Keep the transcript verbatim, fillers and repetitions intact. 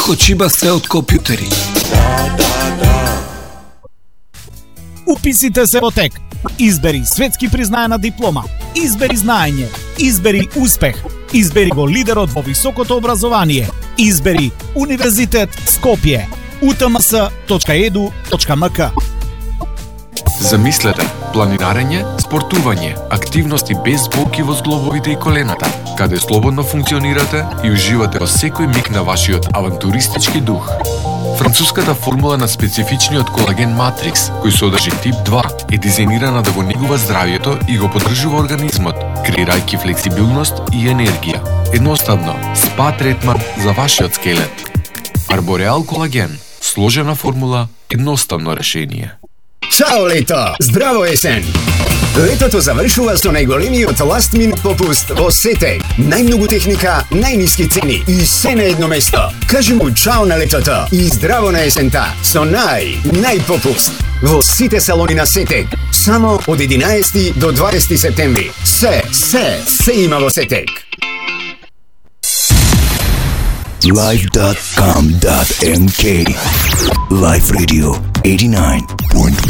Точиба се од компјутери. Уписите се во тек. Избери светски признаена диплома. Избери знаење. Избери успех. Избери го лидерот во високото образование. Избери Универзитет Скопје. у т м с точка е д у точка м к. Замислете, планинарење, спортување, активности без болки во зглобовите и колената, каде слободно функционирате и уживате во секој миг на вашиот авантуристички дух. Француската формула на специфичниот колаген Матрикс, кој содржи тип два, е дизајнирана да го негува здравјето и го поддржува организмот, креирајќи флексибилност и енергија. Едноставно, спа третман за вашиот скелет. Арбореал колаген, сложена формула, едноставно решение. Чао лето! Здраво есен! Летото завршува со најголемиот last minute попуст во Сетек. Најмногу техника, најниски цени и се на едно место. Кажи му чао на летото и здраво на есента со нај, најпопуст. Во сите салони на Сетек. Само од единаесети до дваесети септември. Се, се, се има во Сетек. live dot com dot m k Live Radio eighty-nine point one